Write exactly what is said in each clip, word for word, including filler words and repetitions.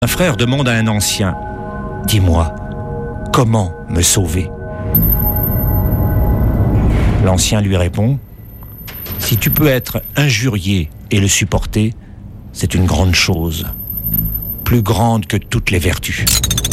Un frère demande à un ancien, « Dis-moi, comment me sauver ?» L'ancien lui répond, « Si tu peux être injurié et le supporter, c'est une grande chose, plus grande que toutes les vertus. »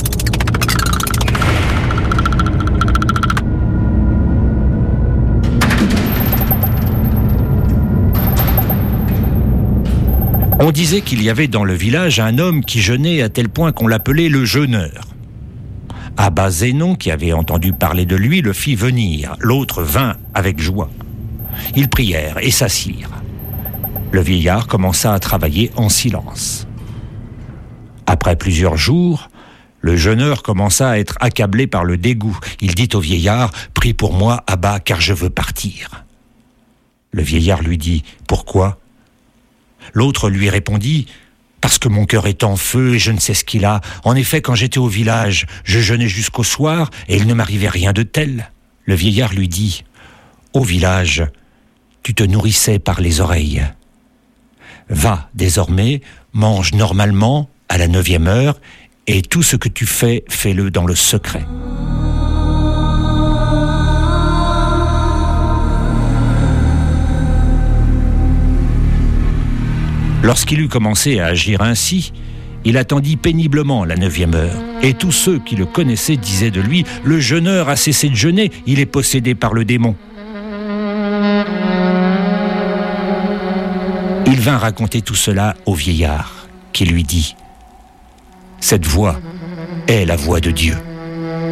On disait qu'il y avait dans le village un homme qui jeûnait à tel point qu'on l'appelait le jeûneur. Abba Zénon, qui avait entendu parler de lui, le fit venir. L'autre vint avec joie. Ils prièrent et s'assirent. Le vieillard commença à travailler en silence. Après plusieurs jours, le jeûneur commença à être accablé par le dégoût. Il dit au vieillard, « Prie pour moi, Abba, car je veux partir. » Le vieillard lui dit, « Pourquoi ?» L'autre lui répondit, « Parce que mon cœur est en feu et je ne sais ce qu'il a. En effet, quand j'étais au village, je jeûnais jusqu'au soir et il ne m'arrivait rien de tel. » Le vieillard lui dit, « Au village, tu te nourrissais par les oreilles. Va désormais, mange normalement à la neuvième heure et tout ce que tu fais, fais-le dans le secret. » Lorsqu'il eut commencé à agir ainsi, il attendit péniblement la neuvième heure. Et tous ceux qui le connaissaient disaient de lui, « Le jeûneur a cessé de jeûner, il est possédé par le démon. » Il vint raconter tout cela au vieillard, qui lui dit, « Cette voix est la voix de Dieu. »